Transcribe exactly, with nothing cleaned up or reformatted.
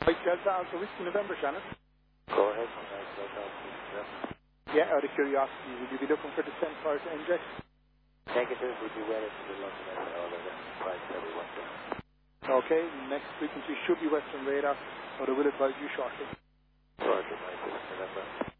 Right, Delta Alpha Whiskey November, Shannon. Go ahead. Yeah. Yeah, out of curiosity, would you be looking for the ten part inject? Negative, would you wear it to the London and all of that price that we want there? Okay, next frequency should be Western Radar, but I will advise you shortly. Roger, Mike, November.